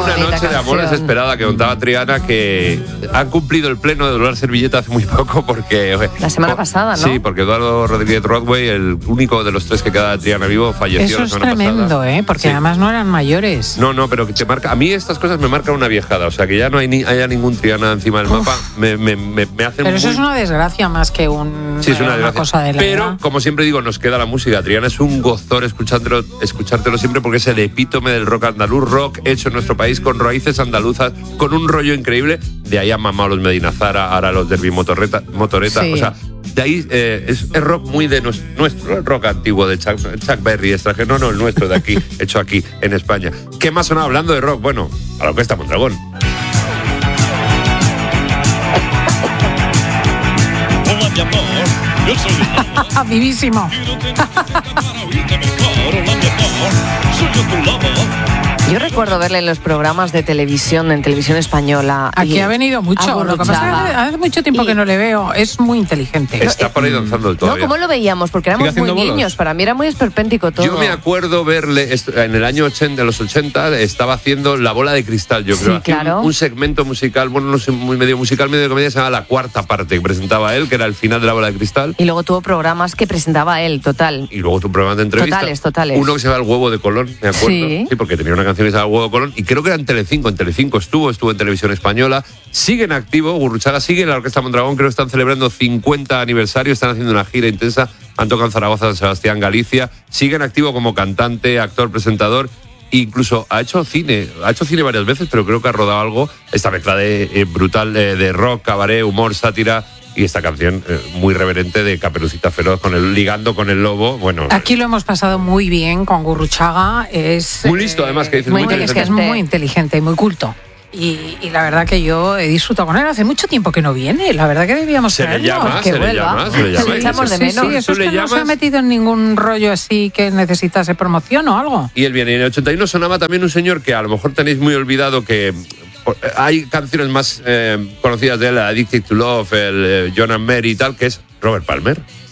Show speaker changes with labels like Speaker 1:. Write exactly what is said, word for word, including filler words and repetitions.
Speaker 1: Una noche de amor desesperada que contaba Triana, que han cumplido el pleno de Dolor Servilleta hace muy poco porque...
Speaker 2: La semana pasada, ¿no?
Speaker 1: Sí, porque Eduardo Rodríguez Rodway, el único de los tres que queda de Triana vivo, falleció la semana pasada.
Speaker 3: Eso es tremendo, ¿eh? Porque sí. además no eran mayores.
Speaker 1: No, no, pero que te marca... A mí estas cosas me marcan una viejada, o sea, que ya no hay ni, haya ningún Triana encima del Uf. mapa, me, me, me, me hacen
Speaker 3: Pero
Speaker 1: muy...
Speaker 3: eso es una desgracia más que un,
Speaker 1: sí, es una,
Speaker 3: una cosa de la
Speaker 1: Pero,
Speaker 3: edad.
Speaker 1: como siempre digo, nos queda la música. Triana es un gozor escuchártelo, escuchártelo siempre porque es el epítome del rock andaluz, rock hecho en nuestro país con raíces andaluzas, con un rollo increíble. De ahí han mamado los Medina Zara, ahora los Derby Motoreta, Motoreta. Sí. O sea, de ahí eh, es, es rock muy de nuestro, nuestro el rock antiguo de Chuck, Chuck Berry, extranjero. No, no, el nuestro de aquí, hecho aquí, en España. ¿Qué más sonaba hablando de rock? Bueno, a lo que está Mondragón.
Speaker 4: Hola, mi amor, yo soy el amor.
Speaker 3: Vivísimo.
Speaker 4: Quiero tenerte para oírte mejor. Hola, mi amor, soy yo tu lobo.
Speaker 2: Yo recuerdo verle en los programas de televisión, en televisión española.
Speaker 3: Aquí ha venido mucho. Lo que pasa es que hace mucho tiempo y, que no le veo. Es muy inteligente.
Speaker 1: Está por ahí danzando el todavía.
Speaker 2: No, ¿cómo lo veíamos? Porque éramos muy niños. Bolos? Para mí era muy esperpéntico todo.
Speaker 1: Yo me acuerdo verle en el año ochenta, en los ochenta, estaba haciendo La Bola de Cristal, yo creo.
Speaker 2: Sí, claro.
Speaker 1: Un, un segmento musical, bueno, no sé, muy medio musical, medio de comedia, se llama La Cuarta Parte, que presentaba él, que era el final de La Bola de Cristal.
Speaker 2: Y luego tuvo programas que presentaba él, total.
Speaker 1: Y luego tuvo programas de entrevista.
Speaker 2: Totales, totales.
Speaker 1: Uno que se llama El Huevo de Colón, me acuerdo. Sí, sí, porque tenía una canción que se llama El Huevo de Colón. Y creo que era en Telecinco, en Telecinco estuvo, estuvo en Televisión Española. Sigue en activo, Gurruchaga sigue en la Orquesta Mondragón, creo que están celebrando cincuenta aniversario, están haciendo una gira intensa, han tocado en Zaragoza, San Sebastián, Galicia. Sigue en activo como cantante, actor, presentador. Incluso ha hecho cine, ha hecho cine varias veces, pero creo que ha rodado algo, esta mezcla de eh, brutal eh, de rock, cabaret, humor, sátira. Y esta canción eh, muy reverente de Caperucita Feroz, con el ligando con el lobo. Bueno,
Speaker 3: aquí lo hemos pasado muy bien con Gurruchaga. Es
Speaker 1: muy listo, eh, además, que dices,
Speaker 3: muy,
Speaker 1: muy
Speaker 3: inteligente. Es muy inteligente y muy culto. Y, y la verdad que yo he disfrutado con él. Hace mucho tiempo que no viene. La verdad que debíamos
Speaker 1: se
Speaker 3: traerlo.
Speaker 1: Le llama,
Speaker 3: que
Speaker 1: se
Speaker 3: vuelva.
Speaker 1: le llama, se le llama.
Speaker 2: Se le echamos de menos.
Speaker 3: Sí, sí, eso es que no se ha metido en ningún rollo así que necesitase promoción o algo.
Speaker 1: Y él viene. Y en el ochenta y uno sonaba también un señor que a lo mejor tenéis muy olvidado, que hay canciones más eh, conocidas de él, Addicted to Love, el eh, John and Mary y tal, que es Robert Palmer.